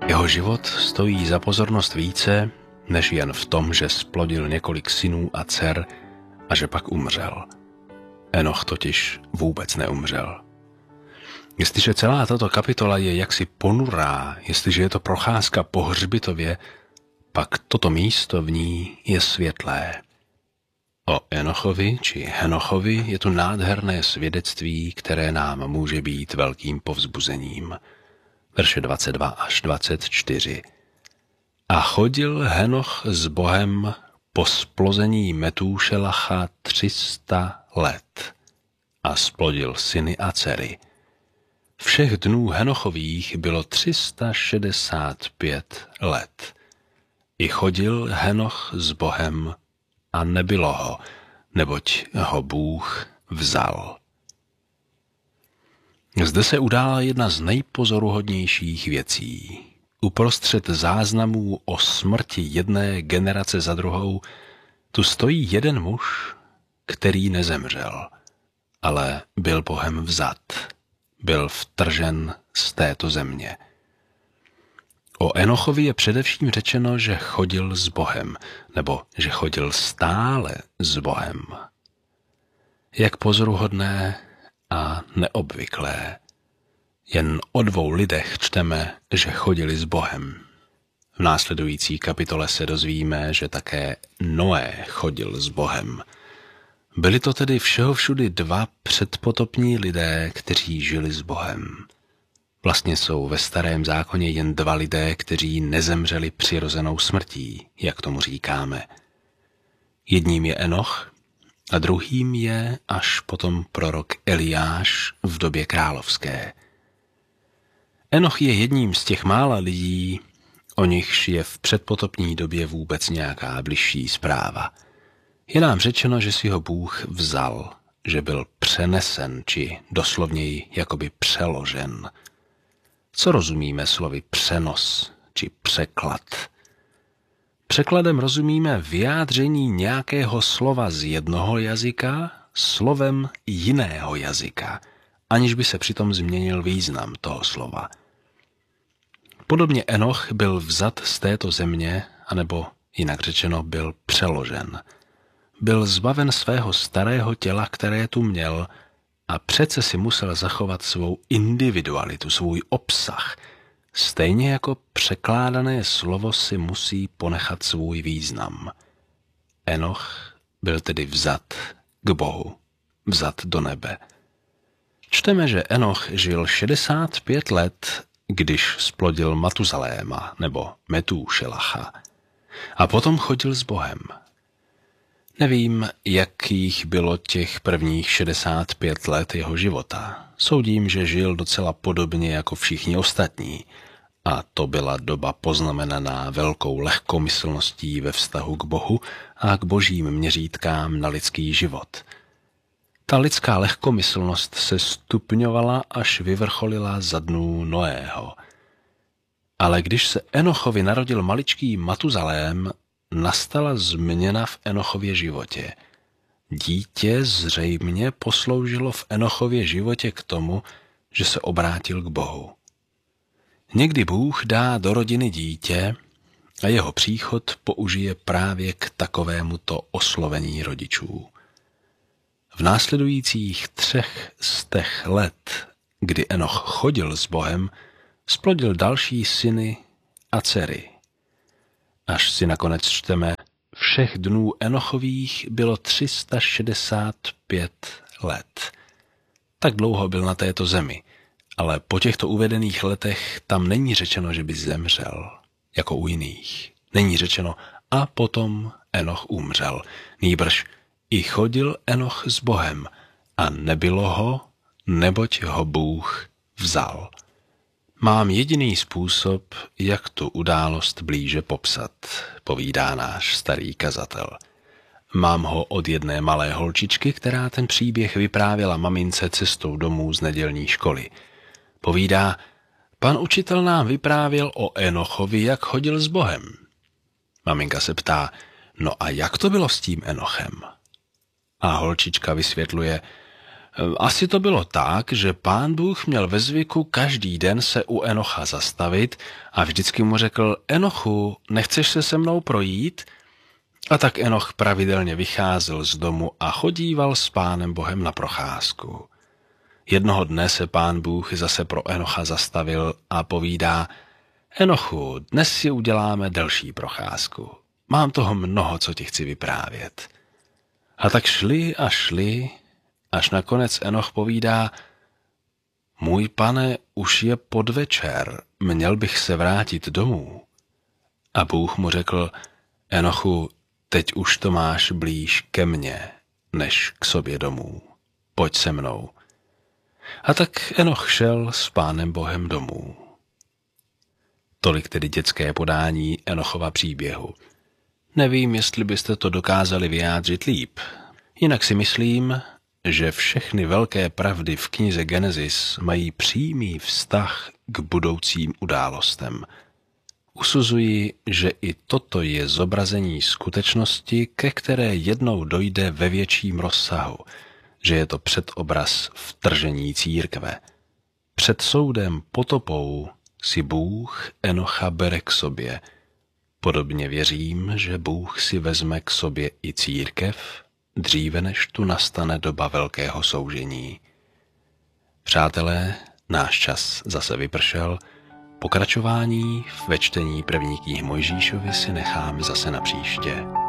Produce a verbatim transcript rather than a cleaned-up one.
Jeho život stojí za pozornost více, než jen v tom, že splodil několik synů a dcer a že pak umřel. Enoch totiž vůbec neumřel. Jestliže celá tato kapitola je jaksi ponurá, jestliže je to procházka po hřbitově, pak toto místo v ní je světlé. O Enochovi či Henochovi je tu nádherné svědectví, které nám může být velkým povzbuzením. Verše dvacet dva až dvacet čtyři. A chodil Henoch s Bohem po splození Metúšelacha tři sta let a splodil syny a dcery. Všech dnů Henochových bylo tři sta šedesát pět let. I chodil Henoch s Bohem a nebylo ho, neboť ho Bůh vzal. Zde se udála jedna z nejpozoruhodnějších věcí. Uprostřed záznamů o smrti jedné generace za druhou tu stojí jeden muž, který nezemřel, ale byl Bohem vzat, byl vtržen z této země. O Enochovi je především řečeno, že chodil s Bohem, nebo že chodil stále s Bohem. Jak pozoruhodné a neobvyklé. Jen o dvou lidech čteme, že chodili s Bohem. V následující kapitole se dozvíme, že také Noé chodil s Bohem. Byli to tedy všeho všudy dva předpotopní lidé, kteří žili s Bohem. Vlastně jsou ve Starém zákoně jen dva lidé, kteří nezemřeli přirozenou smrtí, jak tomu říkáme. Jedním je Enoch a druhým je až potom prorok Eliáš v době královské. Enoch je jedním z těch mála lidí, o nichž je v předpotopní době vůbec nějaká bližší zpráva. Je nám řečeno, že si ho Bůh vzal, že byl přenesen, či doslovněji jakoby přeložen. Co rozumíme slovy přenos či překlad? Překladem rozumíme vyjádření nějakého slova z jednoho jazyka slovem jiného jazyka, aniž by se přitom změnil význam toho slova. Podobně Enoch byl vzat z této země, anebo jinak řečeno byl přeložen. Byl zbaven svého starého těla, které tu měl, a přece si musel zachovat svou individualitu, svůj obsah, stejně jako překládané slovo si musí ponechat svůj význam. Enoch byl tedy vzat k Bohu, vzat do nebe. Čteme, že Enoch žil šedesát pět let, když splodil Matuzaléma nebo Metúšelacha, a potom chodil s Bohem. Nevím, jakých bylo těch prvních šedesát pět let jeho života. Soudím, že žil docela podobně jako všichni ostatní, a to byla doba poznamenaná velkou lehkomyslností ve vztahu k Bohu a k božím měřítkám na lidský život. Ta lidská lehkomyslnost se stupňovala, až vyvrcholila za dnů Noého. Ale když se Enochovi narodil maličký Matuzalém, nastala změna v Enochově životě. Dítě zřejmě posloužilo v Enochově životě k tomu, že se obrátil k Bohu. Někdy Bůh dá do rodiny dítě a jeho příchod použije právě k takovémuto oslovení rodičů. V následujících třech stech let, kdy Enoch chodil s Bohem, splodil další syny a dcery. Až si nakonec čteme, všech dnů Enochových bylo tři sta šedesát pět let. Tak dlouho byl na této zemi, ale po těchto uvedených letech tam není řečeno, že by zemřel, jako u jiných. Není řečeno, a potom Enoch umřel. Nýbrž i chodil Enoch s Bohem a nebylo ho, neboť ho Bůh vzal. Mám jediný způsob, jak tu událost blíže popsat, povídá náš starý kazatel. Mám ho od jedné malé holčičky, která ten příběh vyprávěla mamince cestou domů z nedělní školy. Povídá, pan učitel nám vyprávěl o Enochovi, jak chodil s Bohem. Maminka se ptá, no a jak to bylo s tím Enochem? A holčička vysvětluje, Asi to bylo tak, že Pán Bůh měl ve zvyku každý den se u Enocha zastavit a vždycky mu řekl: Enochu, nechceš se se mnou projít? A tak Enoch pravidelně vycházel z domu a chodíval s Pánem Bohem na procházku. Jednoho dne se Pán Bůh zase pro Enocha zastavil a povídá: Enochu, dnes si uděláme delší procházku. Mám toho mnoho, co ti chci vyprávět. A tak šli a šli, až nakonec Enoch povídá: Můj pane, už je podvečer, měl bych se vrátit domů. A Bůh mu řekl: Enochu, teď už to máš blíž ke mně, než k sobě domů. Pojď se mnou. A tak Enoch šel s Pánem Bohem domů. Tolik tedy dětské podání Enochova příběhu. Nevím, jestli byste to dokázali vyjádřit líp. Jinak si myslím, že všechny velké pravdy v knize Genesis mají přímý vztah k budoucím událostem. Usuzuji, že i toto je zobrazení skutečnosti, ke které jednou dojde ve větším rozsahu, že je to předobraz vtržení církve. Před soudem potopou si Bůh Enocha bere k sobě. Podobně věřím, že Bůh si vezme k sobě i církev, dříve než tu nastane doba velkého soužení. Přátelé, náš čas zase vypršel. Pokračování ve čtení první knihy Mojžíšovi si necháme zase na příště.